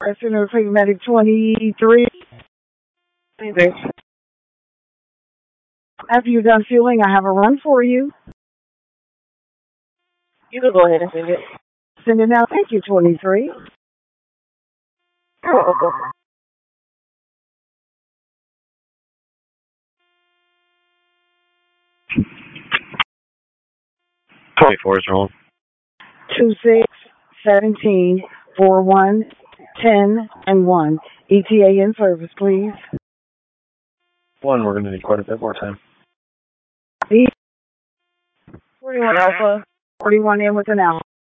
Center Medic 23. After you're done fueling, I have a run for you. You can go ahead and send it. Send it now. Thank you, 23. Oh. 24 is wrong. 26, 17, 41, 10, and 1. ETA in service, please. 1, we're going to need quite a bit more time. 41 Alpha. 41 in with an hour.